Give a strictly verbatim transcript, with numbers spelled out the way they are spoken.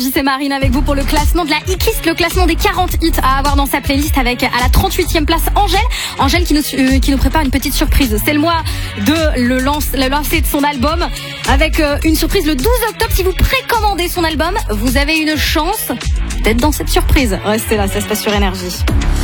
C'est Marine avec vous pour le classement de la Hitlist, le classement des quarante hits à avoir dans sa playlist avec à la trente-huitième place Angèle. Angèle qui nous, euh, qui nous prépare une petite surprise. C'est le mois de le, lance, le lancer de son album avec euh, une surprise le douze octobre. Si vous précommandez son album, vous avez une chance d'être dans cette surprise. Restez là, ça se passe sur Énergie.